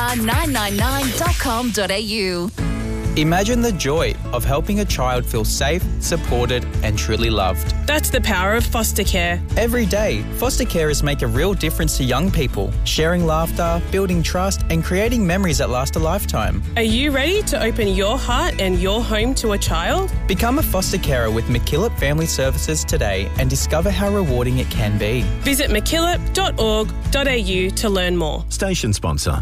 star999.com.au. Imagine the joy of helping a child feel safe, supported and truly loved. That's the power of foster care. Every day, foster carers make a real difference to young people, sharing laughter, building trust and creating memories that last a lifetime. Are you ready to open your heart and your home to a child? Become a foster carer with MacKillop Family Services today and discover how rewarding it can be. Visit mackillop.org.au to learn more. Station sponsor.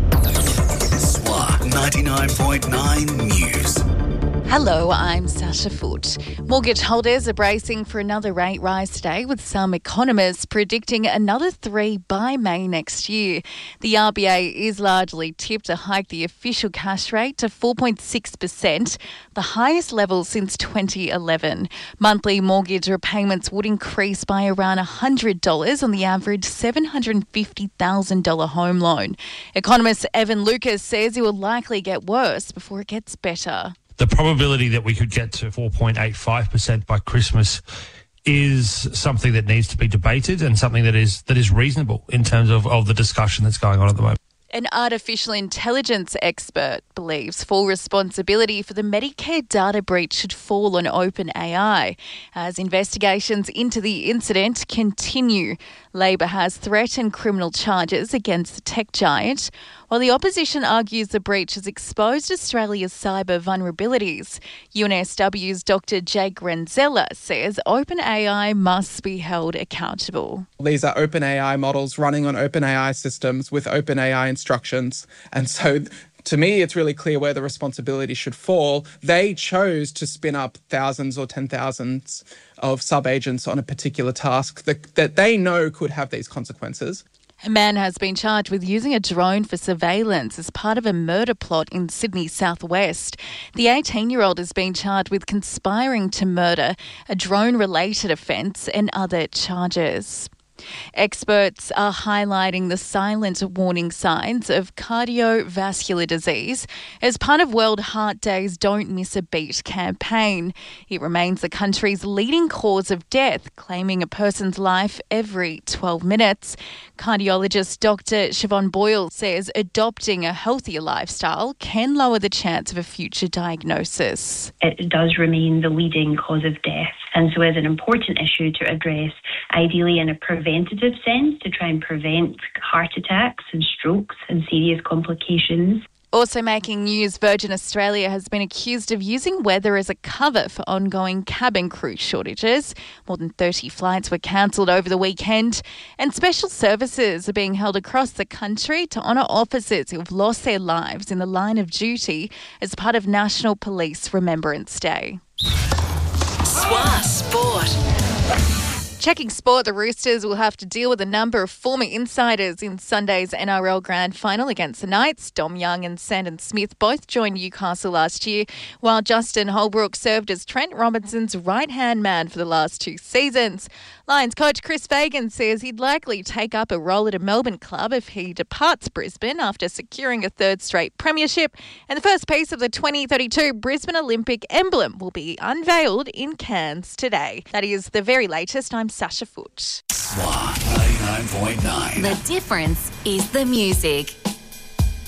SWA 99.9 News. Hello, I'm Sasha Foote. Mortgage holders are bracing for another rate rise today, with some economists predicting another 3 by May next year. The RBA is largely tipped to hike the official cash rate to 4.6%, the highest level since 2011. Monthly mortgage repayments would increase by around $100 on the average $750,000 home loan. Economist Evan Lucas says it will likely get worse before it gets better. The probability that we could get to 4.85% by Christmas is something that needs to be debated and something that is reasonable in terms of the discussion that's going on at the moment. An artificial intelligence expert believes full responsibility for the Medicare data breach should fall on OpenAI as investigations into the incident continue. Labor has threatened criminal charges against the tech giant, while the opposition argues the breach has exposed Australia's cyber vulnerabilities. UNSW's Dr. Jake Renzella says OpenAI must be held accountable. These are OpenAI models running on OpenAI systems with OpenAI instructions. And so to me, it's really clear where the responsibility should fall. They chose to spin up thousands or 10,000s of sub-agents on a particular task that they know could have these consequences. A man has been charged with using a drone for surveillance as part of a murder plot in Sydney southwest. The 18-year-old has been charged with conspiring to murder, a drone-related offence and other charges. Experts are highlighting the silent warning signs of cardiovascular disease as part of World Heart Day's Don't Miss a Beat campaign. It remains the country's leading cause of death, claiming a person's life every 12 minutes. Cardiologist Dr. Siobhan Boyle says adopting a healthier lifestyle can lower the chance of a future diagnosis. It does remain the leading cause of death, and so is an important issue to address, ideally in a preventative sense, to try and prevent heart attacks and strokes and serious complications. Also making news, Virgin Australia has been accused of using weather as a cover for ongoing cabin crew shortages. More than 30 flights were cancelled over the weekend, and special services are being held across the country to honour officers who have lost their lives in the line of duty as part of National Police Remembrance Day. SWA Sport. Checking sport, the Roosters will have to deal with a number of former insiders in Sunday's NRL Grand Final against the Knights. Dom Young and Sandon Smith both joined Newcastle last year, while Justin Holbrook served as Trent Robinson's right-hand man for the last 2 seasons. Lions coach Chris Fagan says he'd likely take up a role at a Melbourne club if he departs Brisbane after securing a 3rd straight premiership, and the first piece of the 2032 Brisbane Olympic emblem will be unveiled in Cairns today. That is the very latest. I'm Sasha Foote. SWA 99.9. The difference is the music.